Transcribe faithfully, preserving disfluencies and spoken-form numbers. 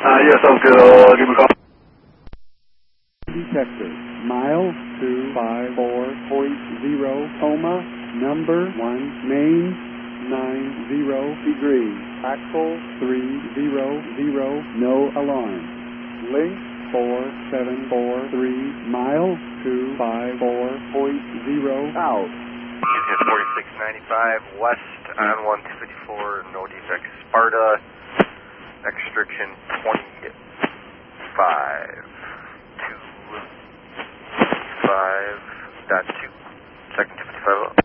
Uh, yes, sounds good. I'll give him a call. Detector, mile two five four point zero, coma, number one, main, nine zero degrees, axle three zero zero, no alarm. Link four seven four three, mile two five four point zero, out. Union forty-six ninety-five west on one two fifty-four, no defects. Sparta, extraction twenty-five, two five dot two, second two fifty-five.